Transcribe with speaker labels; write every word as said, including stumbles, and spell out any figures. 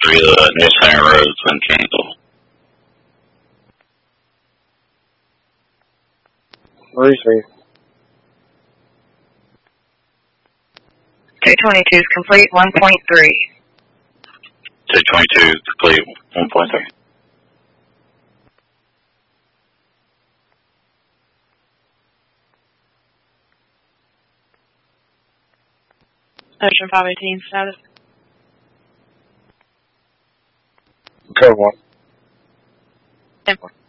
Speaker 1: three of the New Center Road's been canceled.
Speaker 2: Three.
Speaker 3: two twenty-two is complete, one point three.
Speaker 1: two twenty-two complete, one point three.
Speaker 4: Ocean five eighteen status.
Speaker 2: Code one.
Speaker 4: ten four.